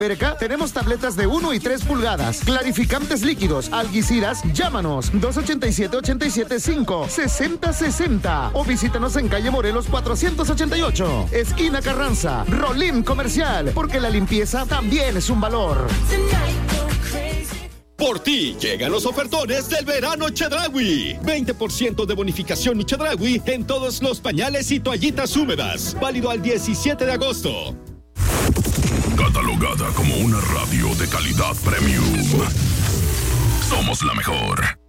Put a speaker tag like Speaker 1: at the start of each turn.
Speaker 1: Perca, tenemos tabletas de 1 y 3 pulgadas, clarificantes líquidos, Algeciras, llámanos 287-875 6060 o visítanos en calle Morelos 488, esquina Carranza, Rolín Comercial, porque la limpieza también es un valor.
Speaker 2: Por ti llegan los ofertones del verano Chedraui. 20% de bonificación y Chedraui en todos los pañales y toallitas húmedas. Válido al 17 de agosto.
Speaker 3: Catalogada como una radio de calidad premium. Somos la mejor.